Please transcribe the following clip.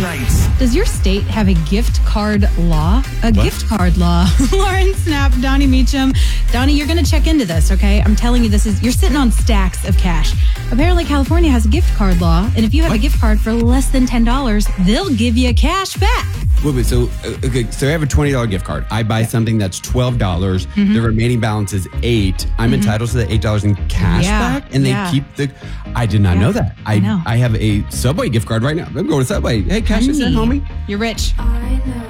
nights. Does your state have a gift card law? Gift card law. Lauren Snap, Donnie Meacham. Donnie, you're going to check into this, okay? I'm telling you, you're sitting on stacks of cash. Apparently, California has a gift card law, and if you have a gift card for less than $10, they'll give you cash back. Wait, so I have a $20 gift card. I buy something that's $12. The remaining balance is $8. I'm entitled to the $8 in cash back, and they keep the. I did not know that. I have a Subway gift card right now. I'm going to Subway. Hey, cash is in, homie. You're rich. I know.